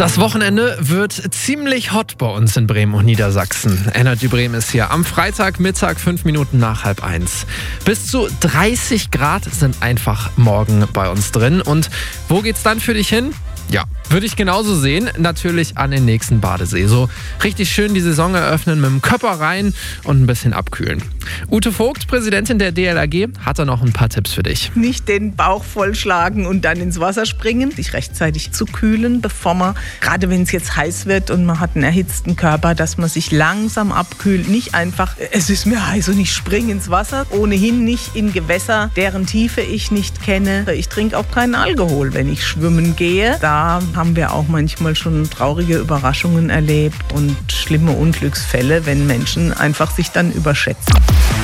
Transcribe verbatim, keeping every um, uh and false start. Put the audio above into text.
Das Wochenende wird ziemlich hot bei uns in Bremen und Niedersachsen. Energy Bremen ist hier am Freitagmittag, fünf Minuten nach halb eins. Bis zu dreißig Grad sind einfach morgen bei uns drin. Und wo geht's dann für dich hin? Ja, würde ich genauso sehen. Natürlich an den nächsten Badesee. So richtig schön die Saison eröffnen, mit dem Köpper rein und ein bisschen abkühlen. Ute Vogt, Präsidentin der D L R G, hat da noch ein paar Tipps für dich. Nicht den Bauch vollschlagen und dann ins Wasser springen. Sich rechtzeitig zu kühlen, bevor man, gerade wenn es jetzt heiß wird und man hat einen erhitzten Körper, dass man sich langsam abkühlt. Nicht einfach, es ist mir heiß und ich springe ins Wasser. Ohnehin nicht in Gewässer, deren Tiefe ich nicht kenne. Ich trinke auch keinen Alkohol, wenn ich schwimmen gehe. Da haben wir auch manchmal schon traurige Überraschungen erlebt und schlimme Unglücksfälle, wenn Menschen einfach sich dann überschätzen.